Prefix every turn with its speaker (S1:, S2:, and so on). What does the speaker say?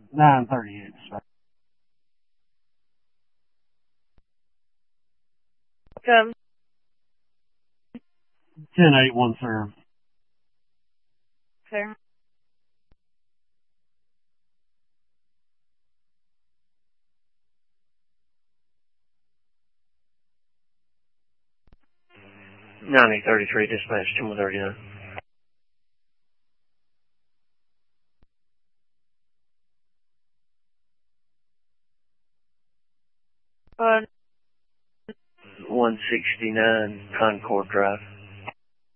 S1: 938, dispatch.
S2: Come.
S1: 1081, sir.
S2: Sir.
S3: Ninety 33, dispatch 2139.
S2: What?
S3: 169 Concord Drive.